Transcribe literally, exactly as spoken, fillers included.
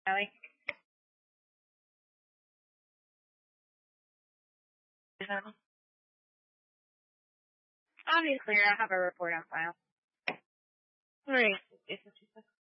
Allie? Obviously, I have a report on file. Alright, is what she said.